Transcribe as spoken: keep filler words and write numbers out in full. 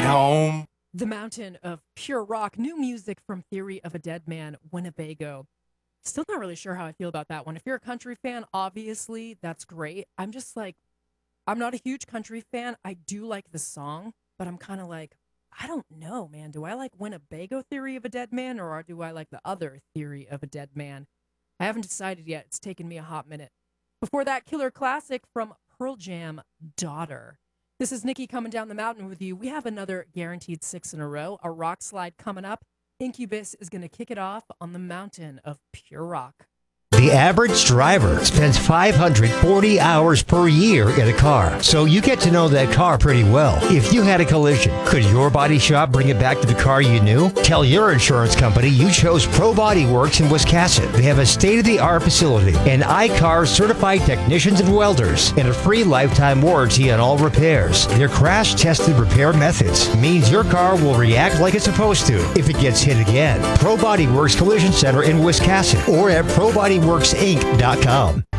Meow. The Mountain of Pure Rock, new music from Theory of a Dead Man, Winnebago. Still not really sure how I feel about that one. If you're a country fan, obviously that's great. I'm just like, I'm not a huge country fan. I do like the song, but I'm kind of like, I don't know, man. Do I like Winnebago Theory of a Dead Man or do I like the other Theory of a Dead Man? I haven't decided yet. It's taken me a hot minute. Before that, killer classic from Pearl Jam, Daughter. This is Nikki coming down the mountain with you. We have another guaranteed six in a row, a rock slide coming up. Incubus is going to kick it off on the mountain of pure rock. The average driver spends five hundred forty hours per year in a car, so you get to know that car pretty well. If you had a collision, could your body shop bring it back to the car you knew? Tell your insurance company you chose Pro Body Works in Wiscasset. They have a state-of-the-art facility, and I C A R certified technicians and welders, and a free lifetime warranty on all repairs. Their crash-tested repair methods means your car will react like it's supposed to if it gets hit again. Pro Body Works Collision Center in Wiscasset or at pro body works inc dot com.